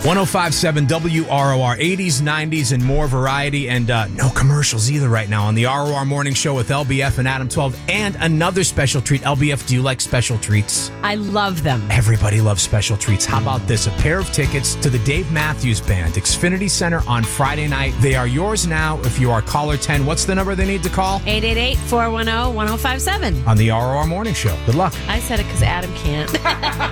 1057 WROR, 80s, 90s, and more variety, and no commercials either right now on the ROR Morning Show with LBF and Adam 12. And another special treat. LBF, do you like special treats? I love them. Everybody loves special treats. How about this? A pair of tickets to the Dave Matthews Band, Xfinity Center on Friday night. They are yours now if you are caller 10. What's the number they need to call? 888-410-1057. On the ROR Morning Show. Good luck. I said it because Adam can't.